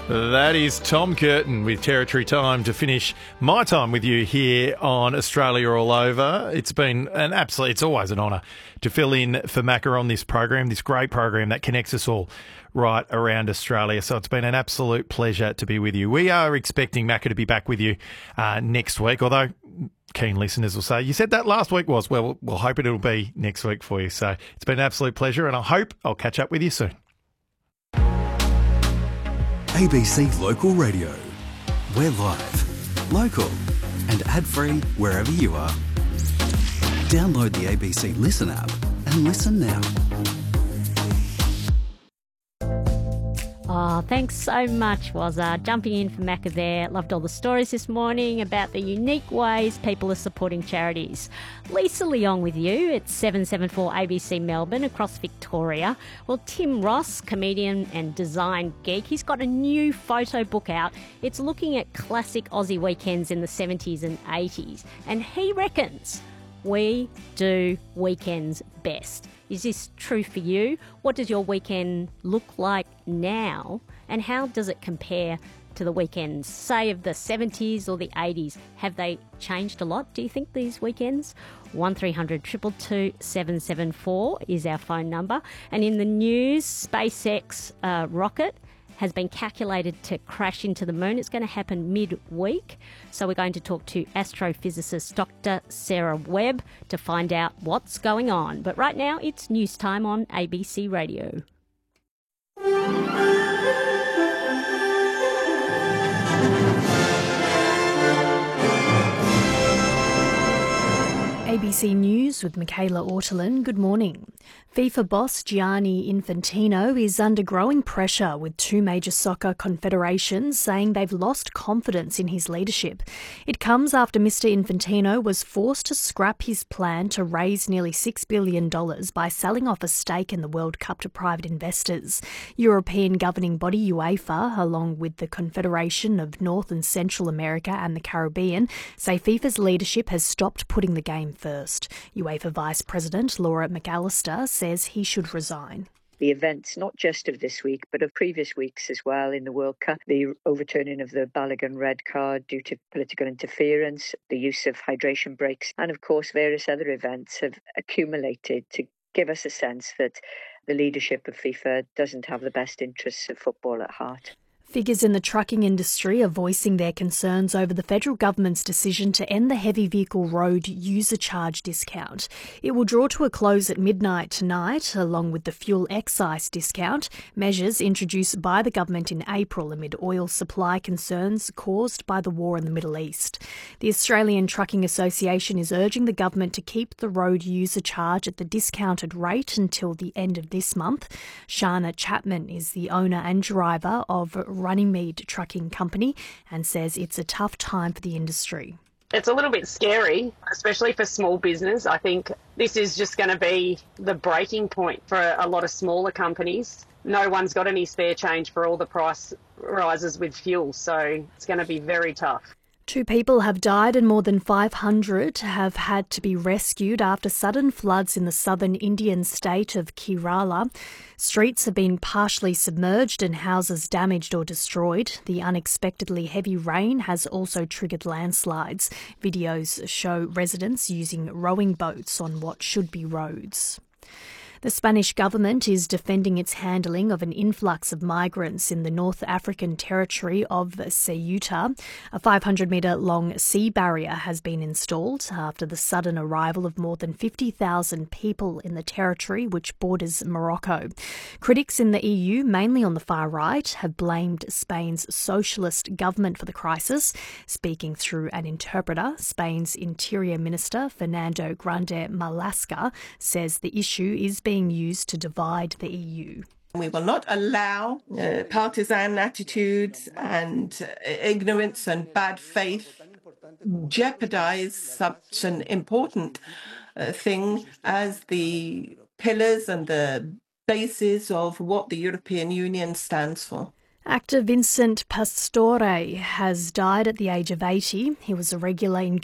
That is Tom Curtin with Territory Time to finish my time with you here on Australia All Over. It's been it's always an honour to fill in for Macca on this program, this great program that connects us all right around Australia. So it's been an absolute pleasure to be with you. We are expecting Macca to be back with you next week, although keen listeners will say, you said that last week was. Well, we'll hope it'll be next week for you. So it's been an absolute pleasure, and I hope I'll catch up with you soon. ABC Local Radio. We're live, local and ad-free wherever you are. Download the ABC Listen app and listen now. Oh, thanks so much, Wazza. Jumping in for Macca there. Loved all the stories this morning about the unique ways people are supporting charities. Lisa Leong with you at 774 ABC Melbourne across Victoria. Well, Tim Ross, comedian and design geek, he's got a new photo book out. It's looking at classic Aussie weekends in the 70s and 80s. And he reckons we do weekends best. Is this true for you? What does your weekend look like now? And how does it compare to the weekends, say, of the 70s or the 80s? Have they changed a lot, do you think, these weekends? 1300 222 774 is our phone number. And in the news, SpaceX rocket has been calculated to crash into the moon. It's going to happen mid-week. So we're going to talk to astrophysicist Dr. Sarah Webb to find out what's going on. But right now, it's news time on ABC Radio. ABC News with Michaela Ortolin. Good morning. FIFA boss Gianni Infantino is under growing pressure, with two major soccer confederations saying they've lost confidence in his leadership. It comes after Mr. Infantino was forced to scrap his plan to raise nearly $6 billion by selling off a stake in the World Cup to private investors. European governing body UEFA, along with the Confederation of North and Central America and the Caribbean, say FIFA's leadership has stopped putting the game first. UEFA Vice President Laura McAllister says he should resign. The events, not just of this week, but of previous weeks as well in the World Cup, the overturning of the Balogun red card due to political interference, the use of hydration breaks, and of course various other events have accumulated to give us a sense that the leadership of FIFA doesn't have the best interests of football at heart. Figures in the trucking industry are voicing their concerns over the federal government's decision to end the heavy vehicle road user charge discount. It will draw to a close at midnight tonight, along with the fuel excise discount, measures introduced by the government in April amid oil supply concerns caused by the war in the Middle East. The Australian Trucking Association is urging the government to keep the road user charge at the discounted rate until the end of this month. Shana Chapman is the owner and driver of Runnymede Trucking Company and says it's a tough time for the industry. It's a little bit scary, especially for small business. I think this is just going to be the breaking point for a lot of smaller companies. No one's got any spare change for all the price rises with fuel, so it's going to be very tough. 2 people have died and more than 500 have had to be rescued after sudden floods in the southern Indian state of Kerala. Streets have been partially submerged and houses damaged or destroyed. The unexpectedly heavy rain has also triggered landslides. Videos show residents using rowing boats on what should be roads. The Spanish government is defending its handling of an influx of migrants in the North African territory of Ceuta. A 500-metre-long sea barrier has been installed after the sudden arrival of more than 50,000 people in the territory, which borders Morocco. Critics in the EU, mainly on the far right, have blamed Spain's socialist government for the crisis. Speaking through an interpreter, Spain's Interior Minister Fernando Grande Marlaska says the issue is being used to divide the EU. We will not allow partisan attitudes and ignorance and bad faith jeopardize such an important thing as the pillars and the basis of what the European Union stands for. Actor Vincent Pastore has died at the age of 80. He was a regular in